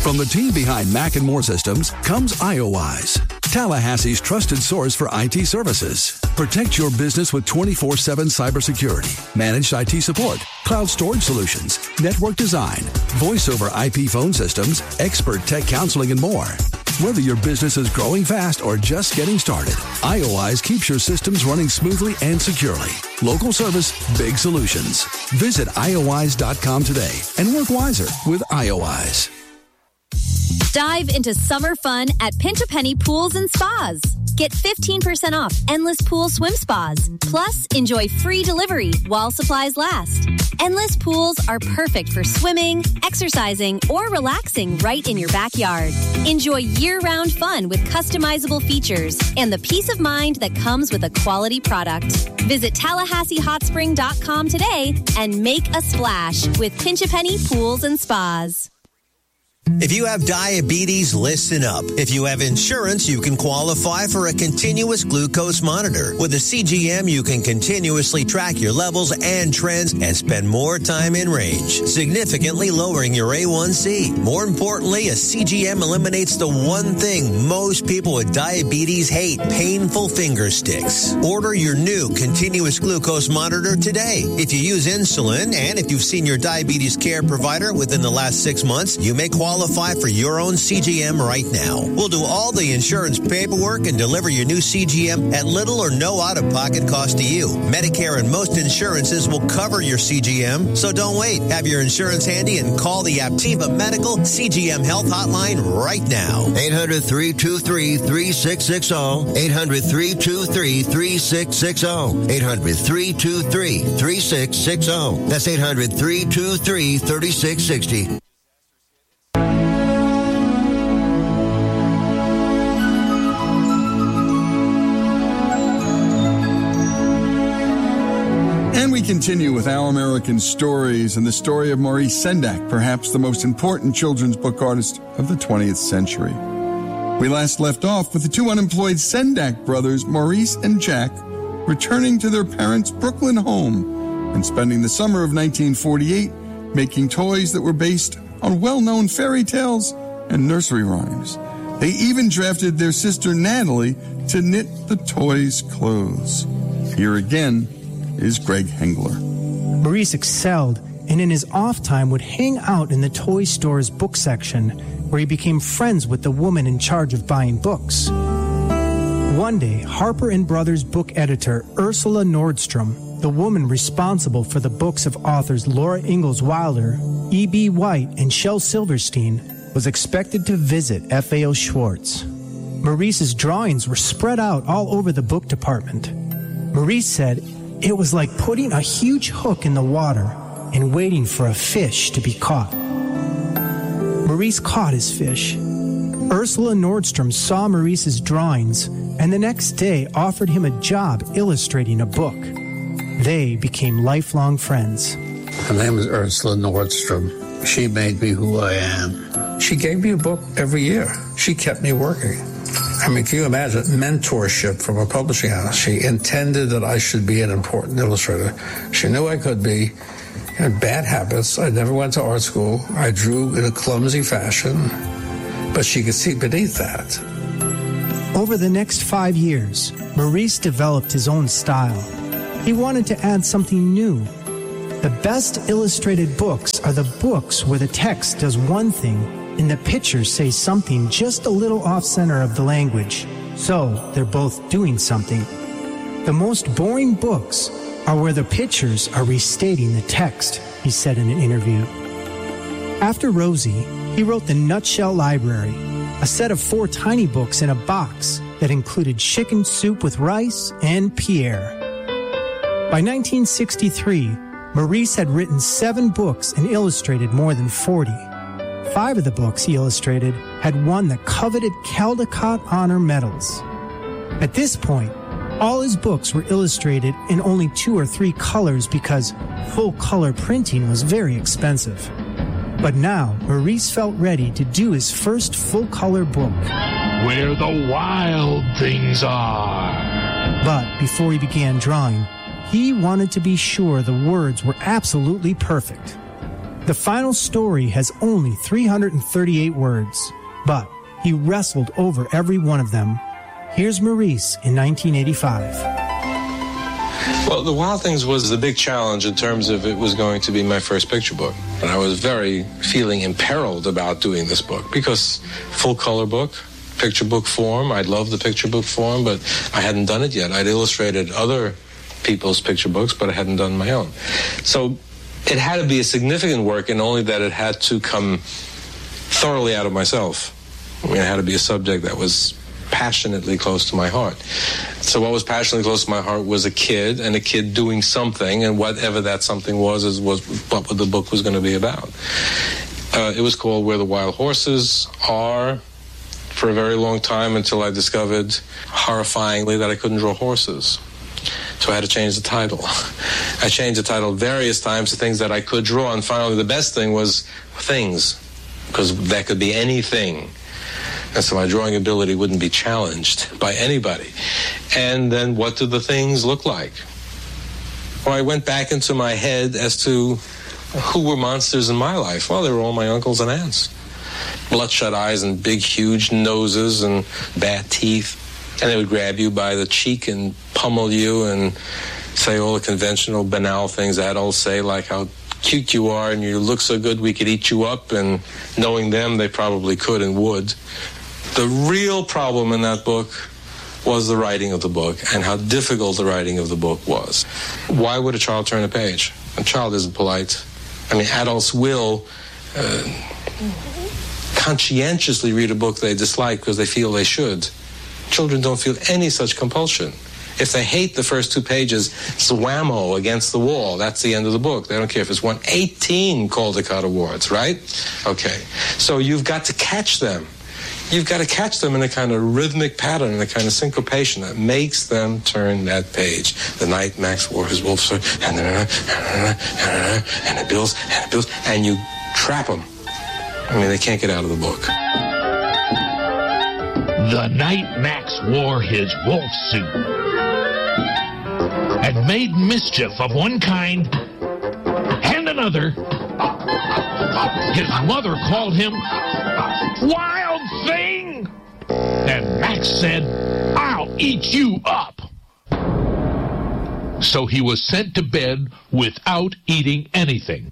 From the team behind Mac and More Systems comes IOWise, Tallahassee's trusted source for IT services. Protect your business with 24/7 cybersecurity, managed IT support, cloud storage solutions, network design, voice over IP phone systems, expert tech counseling, and more. Whether your business is growing fast or just getting started, IOWise keeps your systems running smoothly and securely. Local service, big solutions. Visit iowise.com today and work wiser with IOWise. Dive into summer fun at Pinch a Penny Pools and Spas. Get 15% off Endless Pool Swim Spas. Plus, enjoy free delivery while supplies last. Endless pools are perfect for swimming, exercising, or relaxing right in your backyard. Enjoy year-round fun with customizable features and the peace of mind that comes with a quality product. Visit TallahasseeHotSpring.com today and make a splash with Pinch a Penny Pools and Spas. If you have diabetes, listen up. If you have insurance, you can qualify for a continuous glucose monitor. With a CGM, you can continuously track your levels and trends and spend more time in range, significantly lowering your A1C. More importantly, a CGM eliminates the one thing most people with diabetes hate, painful finger sticks. Order your new continuous glucose monitor today. If you use insulin and if you've seen your diabetes care provider within the last 6 months, you may qualify for your own CGM right now. We'll do all the insurance paperwork and deliver your new CGM at little or no out-of-pocket cost to you. Medicare and most insurances will cover your CGM, so don't wait. Have your insurance handy and call the Aptiva Medical CGM Health Hotline right now. 800-323-3660. 800-323-3660. 800-323-3660. That's 800-323-3660. We continue with Our American Stories and the story of Maurice Sendak, perhaps the most important children's book artist of the 20th century. We last left off with the two unemployed Sendak brothers, Maurice and Jack, returning to their parents' Brooklyn home and spending the summer of 1948 making toys that were based on well-known fairy tales and nursery rhymes. They even drafted their sister Natalie to knit the toys' clothes. Here again is Greg Hengler. Maurice excelled and in his off time would hang out in the toy store's book section where he became friends with the woman in charge of buying books. One day, Harper & Brothers book editor Ursula Nordstrom, the woman responsible for the books of authors Laura Ingalls Wilder, E.B. White, and Shel Silverstein, was expected to visit F.A.O. Schwartz. Maurice's drawings were spread out all over the book department. Maurice said, "It was like putting a huge hook in the water and waiting for a fish to be caught." Maurice caught his fish. Ursula Nordstrom saw Maurice's drawings and the next day offered him a job illustrating a book. They became lifelong friends. Her name is Ursula Nordstrom. She made me who I am. She gave me a book every year. She kept me working. I mean, can you imagine mentorship from a publishing house? She intended that I should be an important illustrator. She knew I could be. I had bad habits. I never went to art school. I drew in a clumsy fashion, but she could see beneath that. Over the next 5 years, Maurice developed his own style. He wanted to add something new. The best illustrated books are the books where the text does one thing and the pictures say something just a little off-center of the language. So they're both doing something. The most boring books are where the pictures are restating the text, he said in an interview. After Rosie, he wrote The Nutshell Library, a set of 4 tiny books in a box that included Chicken Soup with Rice and Pierre. By 1963, Maurice had written 7 books and illustrated more than 40. 5 of the books he illustrated had won the coveted Caldecott Honor Medals. At this point, all his books were illustrated in only 2 or 3 colors because full-color printing was very expensive. But now, Maurice felt ready to do his first full-color book. Where the wild things are. But before he began drawing, he wanted to be sure the words were absolutely perfect. The final story has only 338 words, but he wrestled over every one of them. Here's Maurice in 1985. Well, The Wild Things was the big challenge in terms of it was going to be my first picture book. And I was very feeling imperiled about doing this book because full color book, picture book form. I'd love the picture book form, but I hadn't done it yet. I'd illustrated other people's picture books, but I hadn't done my own. So it had to be a significant work, and only that it had to come thoroughly out of myself. I mean, it had to be a subject that was passionately close to my heart. So what was passionately close to my heart was a kid, and a kid doing something, and whatever that something was what the book was going to be about. It was called Where the Wild Horses Are for a very long time, until I discovered, horrifyingly, that I couldn't draw horses. So I had to change the title. I changed the title various times to things that I could draw, and finally the best thing was things, because that could be anything. And so my drawing ability wouldn't be challenged by anybody. And then what do the things look like? Well, I went back into my head as to who were monsters in my life. Well, they were all my uncles and aunts. Bloodshot eyes and big, huge noses and bad teeth. And they would grab you by the cheek and pummel you and say all the conventional, banal things adults say, like how cute you are and you look so good we could eat you up. And knowing them, they probably could and would. The real problem in that book was the writing of the book and how difficult the writing of the book was. Why would a child turn a page? A child isn't polite. I mean, adults will conscientiously read a book they dislike because they feel they should. Children don't feel any such compulsion. If they hate the first 2 pages, it's whammo against the wall. That's the end of the book. They don't care if it's won 18 Caldecott Awards, right? Okay. So you've got to catch them. You've got to catch them in a kind of rhythmic pattern, in a kind of syncopation that makes them turn that page. The night Max wore his wolf sword, and it builds, and you trap them. I mean, they can't get out of the book. The night Max wore his wolf suit and made mischief of one kind and another, his mother called him Wild Thing, and Max said, "I'll eat you up." So he was sent to bed without eating anything.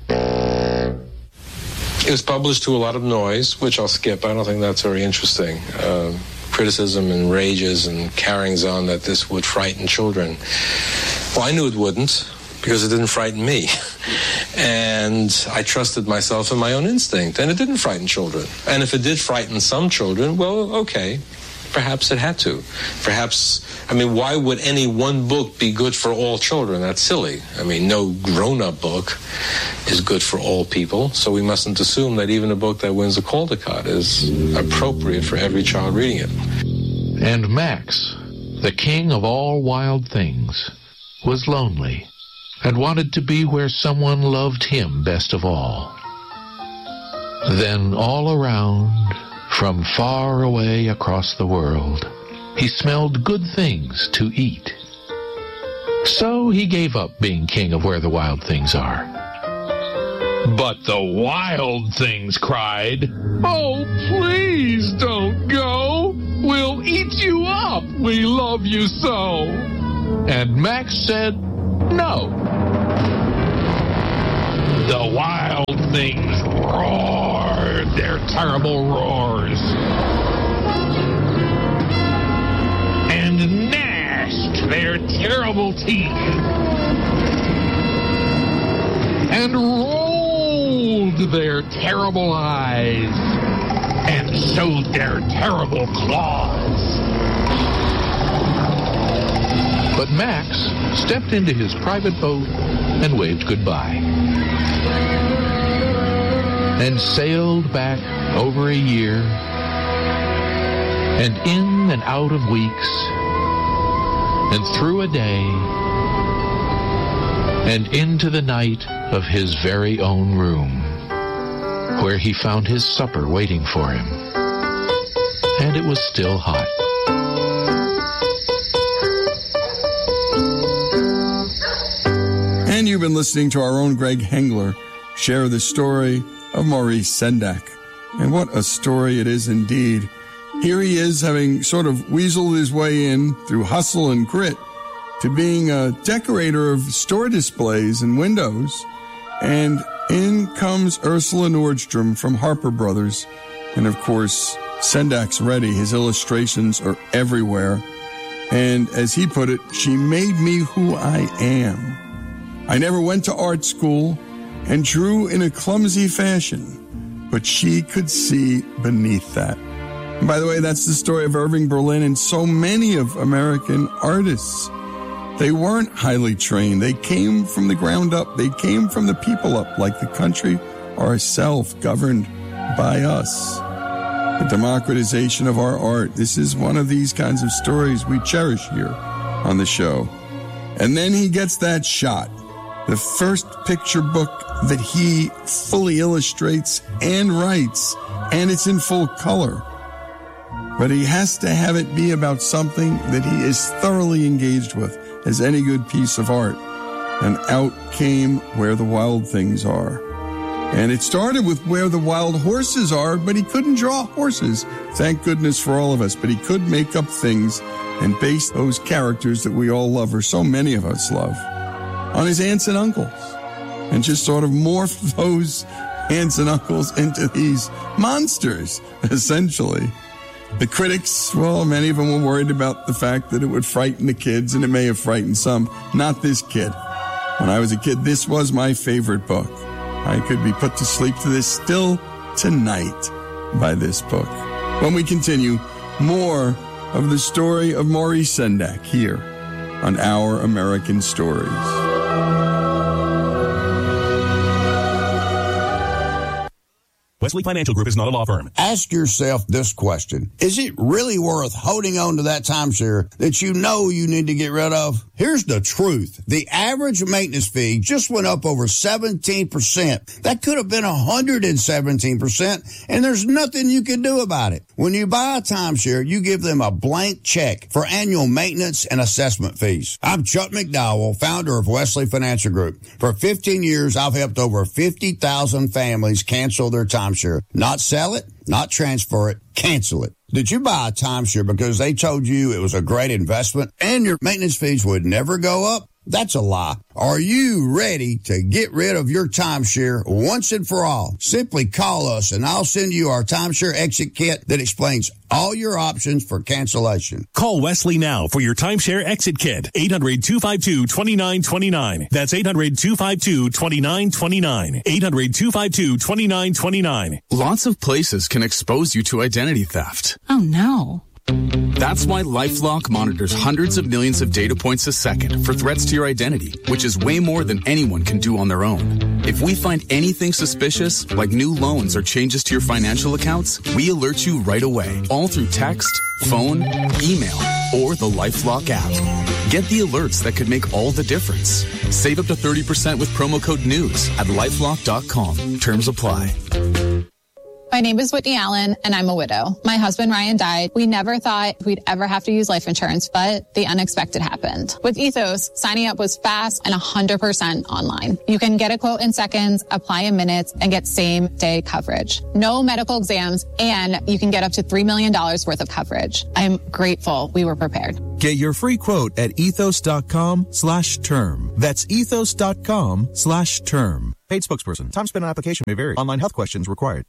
It was published to a lot of noise, which I'll skip. I don't think that's very interesting. Criticism and rages and carryings on that this would frighten children. Well, I knew it wouldn't, because it didn't frighten me. And I trusted myself and my own instinct, and it didn't frighten children. And if it did frighten some children, well, okay, perhaps it had to. Perhaps, I mean, why would any one book be good for all children? That's silly. I mean, no grown-up book is good for all people, so we mustn't assume that even a book that wins a Caldecott is appropriate for every child reading it. And Max, the king of all wild things, was lonely and wanted to be where someone loved him best of all. Then all around, from far away across the world, he smelled good things to eat. So he gave up being king of where the wild things are. But the wild things cried, "Oh, please don't go. We'll eat you up. We love you so." And Max said, "No." The wild things roared their terrible roars and gnashed their terrible teeth and rolled their terrible eyes and showed their terrible claws. But Max stepped into his private boat and waved goodbye and sailed back over a year and in and out of weeks and through a day and into the night of his very own room, where he found his supper waiting for him, and it was still hot. And you've been listening to our own Greg Hengler share the story of Maurice Sendak. And what a story it is indeed. Here he is, having sort of weaseled his way in through hustle and grit to being a decorator of store displays and windows. And in comes Ursula Nordstrom from Harper Brothers. And of course, Sendak's ready. His illustrations are everywhere. And as he put it, she made me who I am. I never went to art school and drew in a clumsy fashion, but she could see beneath that. And by the way, that's the story of Irving Berlin and so many of American artists. They weren't highly trained. They came from the ground up. They came from the people up, like the country ourselves, governed by us. The democratization of our art. This is one of these kinds of stories we cherish here on the show. And then he gets that shot. The first picture book that he fully illustrates and writes, and it's in full color. But he has to have it be about something that he is thoroughly engaged with, as any good piece of art. And out came Where the Wild Things Are. And it started with Where the Wild Horses Are, but he couldn't draw horses. Thank goodness for all of us. But he could make up things and base those characters that we all love, or so many of us love, on his aunts and uncles. And just sort of morph those aunts and uncles into these monsters, essentially. The critics, well, many of them were worried about the fact that it would frighten the kids, and it may have frightened some. Not this kid. When I was a kid, this was my favorite book. I could be put to sleep to this still tonight by this book. When we continue, more of the story of Maurice Sendak here on Our American Stories. Wesley Financial Group is not a law firm. Ask yourself this question. Is it really worth holding on to that timeshare that you know you need to get rid of? Here's the truth. The average maintenance fee just went up over 17%. That could have been 117%, and there's nothing you can do about it. When you buy a timeshare, you give them a blank check for annual maintenance and assessment fees. I'm Chuck McDowell, founder of Wesley Financial Group. For 15 years, I've helped over 50,000 families cancel their timeshare. Not sell it, not transfer it, cancel it. Did you buy a timeshare because they told you it was a great investment and your maintenance fees would never go up? That's a lie. Are you ready to get rid of your timeshare once and for all? Simply call us and I'll send you our timeshare exit kit that explains all your options for cancellation. Call Wesley now for your timeshare exit kit. 800-252-2929. That's 800-252-2929. 800-252-2929. Lots of places can expose you to identity theft. Oh, no. That's why LifeLock monitors hundreds of millions of data points a second for threats to your identity, which is way more than anyone can do on their own. If we find anything suspicious, like new loans or changes to your financial accounts, we alert you right away, all through text, phone, email, or the LifeLock app. Get the alerts that could make all the difference. Save up to 30% with promo code NEWS at LifeLock.com. Terms apply. My name is Whitney Allen, and I'm a widow. My husband, Ryan, died. We never thought we'd ever have to use life insurance, but the unexpected happened. With Ethos, signing up was fast and 100% online. You can get a quote in seconds, apply in minutes, and get same-day coverage. No medical exams, and you can get up to $3 million worth of coverage. I'm grateful we were prepared. Get your free quote at ethos.com/term. That's ethos.com/term. Paid spokesperson. Time spent on application may vary. Online health questions required.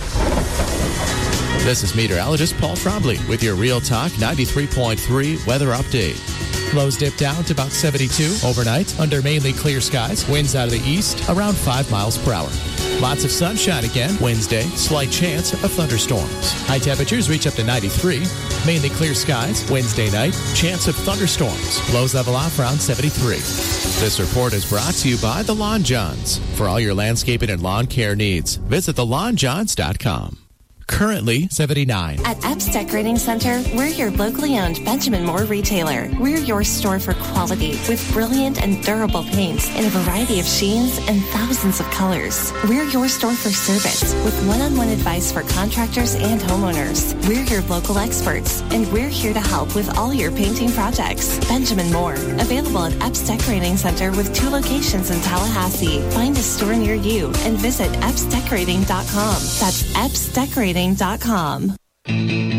This is meteorologist Paul Trombley with your Real Talk 93.3 weather update. Lows dip down to about 72 overnight under mainly clear skies. Winds out of the east around 5 miles per hour. Lots of sunshine again Wednesday. Slight chance of thunderstorms. High temperatures reach up to 93. Mainly clear skies Wednesday night. Chance of thunderstorms. Lows level off around 73. This report is brought to you by The Lawn Johns. For all your landscaping and lawn care needs, visit thelawnjohns.com. currently $79. At Epps Decorating Center, we're your locally owned Benjamin Moore retailer. We're your store for quality with brilliant and durable paints in a variety of sheens and thousands of colors. We're your store for service with one-on-one advice for contractors and homeowners. We're your local experts, and we're here to help with all your painting projects. Benjamin Moore, available at Epps Decorating Center with 2 locations in Tallahassee. Find a store near you and visit EppsDecorating.com. That's EppsDecorating.com.